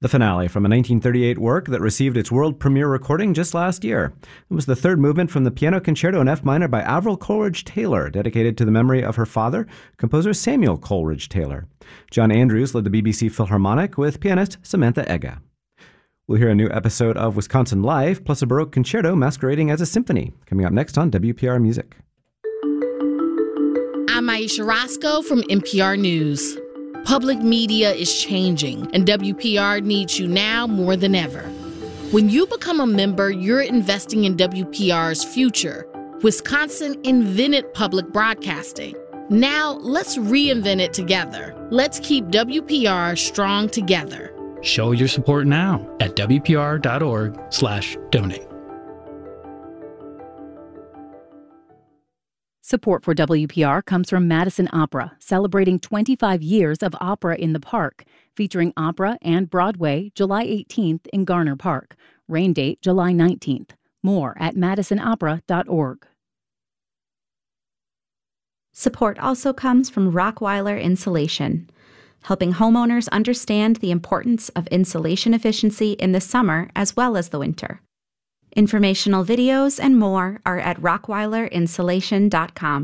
The finale from a 1938 work that received its world premiere recording just last year. It was the third movement from the piano concerto in F minor by Avril Coleridge Taylor, dedicated to the memory of her father, composer Samuel Coleridge Taylor. John Andrews led the BBC Philharmonic with pianist Samantha Ega. We'll hear a new episode of Wisconsin Live, plus a Baroque concerto masquerading as a symphony, coming up next on WPR Music. I'm Aisha Roscoe from NPR News. Public media is changing, and WPR needs you now more than ever. When you become a member, you're investing in WPR's future. Wisconsin invented public broadcasting. Now, let's reinvent it together. Let's keep WPR strong together. Show your support now at WPR.org/donate. Support for WPR comes from Madison Opera, celebrating 25 years of opera in the park, featuring opera and Broadway July 18th in Garner Park. Rain date July 19th. More at madisonopera.org. Support also comes from Rockweiler Insulation, helping homeowners understand the importance of insulation efficiency in the summer as well as the winter. Informational videos and more are at rockweilerinsulation.com.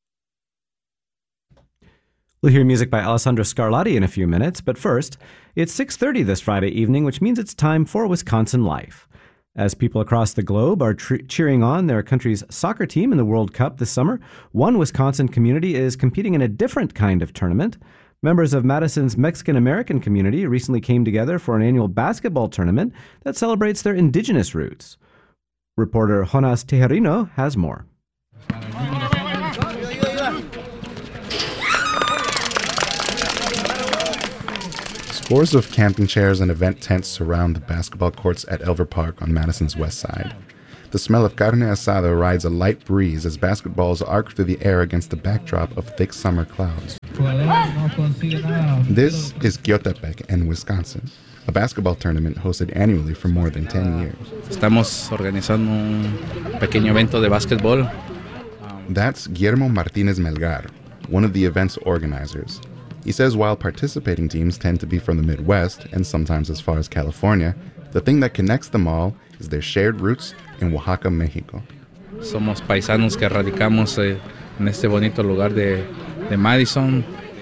We'll hear music by Alessandro Scarlatti in a few minutes, but first, it's 6:30 this Friday evening, which means it's time for Wisconsin Life. As people across the globe are cheering on their country's soccer team in the World Cup this summer, one Wisconsin community is competing in a different kind of tournament. Members of Madison's Mexican-American community recently came together for an annual basketball tournament that celebrates their indigenous roots. Reporter Jonas Tejerino has more. Scores of camping chairs and event tents surround the basketball courts at Elver Park on Madison's west side. The smell of carne asada rides a light breeze as basketballs arc through the air against the backdrop of thick summer clouds. This is Quillotepec in Wisconsin, a basketball tournament hosted annually for more than 10 years. Estamos organizando un pequeño evento de básquetbol. That's Guillermo Martinez Melgar, one of the event's organizers. He says while participating teams tend to be from the Midwest and sometimes as far as California, the thing that connects them all is their shared roots in Oaxaca, Mexico. Somos paisanos que radicamos en este bonito lugar de Madison.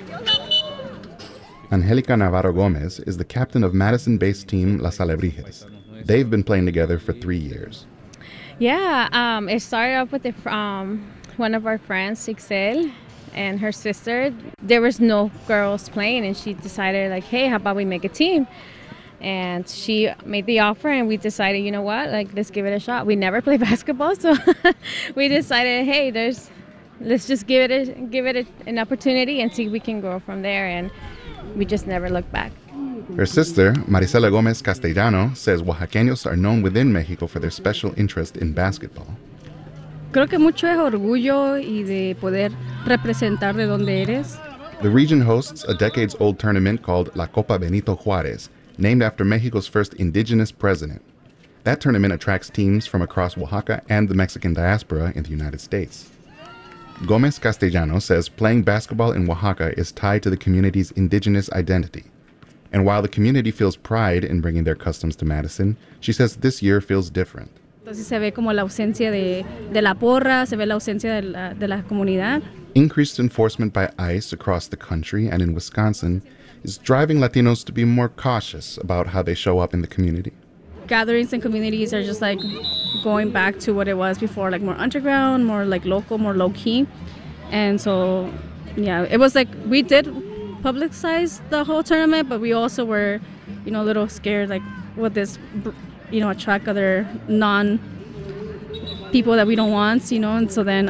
Angelica Navarro Gomez is the captain of Madison-based team Las Alebrijes. They've been playing together for 3 years. Yeah, it started off with one of our friends, Ixel, and her sister. There was no girls playing, and she decided, like, hey, how about we make a team? And she made the offer, and we decided, you know what, like, let's give it a shot. We never play basketball, so we decided, hey, let's just give it an opportunity and see if we can grow from there. And we just never looked back. Her sister, Marisela Gomez Castellano, says Oaxaqueños are known within Mexico for their special interest in basketball. Creo que mucho es orgullo y de poder representar de donde eres. The region hosts a decades-old tournament called La Copa Benito Juárez, named after Mexico's first indigenous president. That tournament attracts teams from across Oaxaca and the Mexican diaspora in the United States. Gomez Castellano says playing basketball in Oaxaca is tied to the community's indigenous identity. And while the community feels pride in bringing their customs to Madison, she says this year feels different. Entonces se ve como la ausencia de la porra, se ve la ausencia de la comunidad. Increased enforcement by ICE across the country and in Wisconsin is driving Latinos to be more cautious about how they show up in the community. Gatherings and communities are just like going back to what it was before, like more underground, more like local, more low-key. And so, yeah, it was like we did publicize the whole tournament, but we also were, a little scared, like, would this, attract other non-people that we don't want, and so then,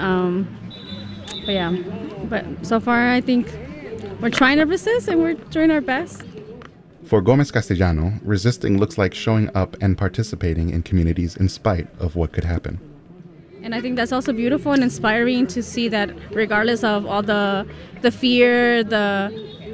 but so far I think we're trying to resist and we're doing our best. For Gomez Castellano, resisting looks like showing up and participating in communities in spite of what could happen. And I think that's also beautiful and inspiring to see that regardless of all the fear, the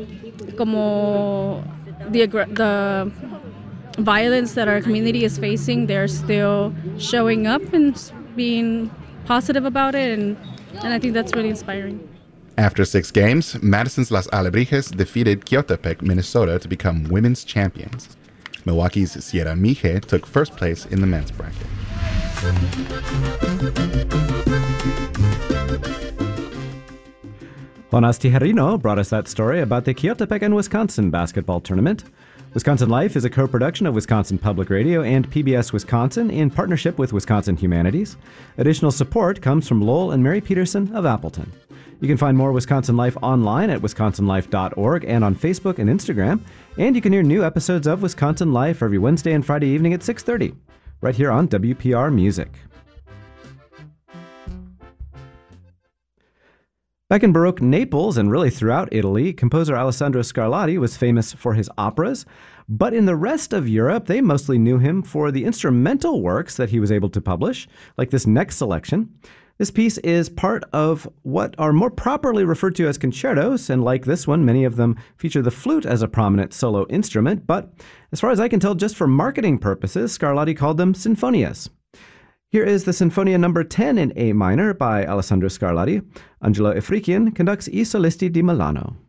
violence that our community is facing, they're still showing up and being positive about it, and I think that's really inspiring. After 6 games, Madison's Las Alebrijes defeated Quillotepec, Minnesota, to become women's champions. Milwaukee's Sierra Mije took first place in the men's bracket. Jonas Tijerino brought us that story about the Quiotepecan, Wisconsin basketball tournament. Wisconsin Life is a co-production of Wisconsin Public Radio and PBS Wisconsin in partnership with Wisconsin Humanities. Additional support comes from Lowell and Mary Peterson of Appleton. You can find more Wisconsin Life online at wisconsinlife.org and on Facebook and Instagram. And you can hear new episodes of Wisconsin Life every Wednesday and Friday evening at 6:30, right here on WPR Music. Back in Baroque Naples and really throughout Italy, composer Alessandro Scarlatti was famous for his operas, but in the rest of Europe, they mostly knew him for the instrumental works that he was able to publish, like this next selection. This piece is part of what are more properly referred to as concertos, and like this one, many of them feature the flute as a prominent solo instrument, but as far as I can tell, just for marketing purposes, Scarlatti called them sinfonias. Here is the Sinfonia number 10 in A minor by Alessandro Scarlatti. Angelo Ifriqian conducts I Solisti di Milano.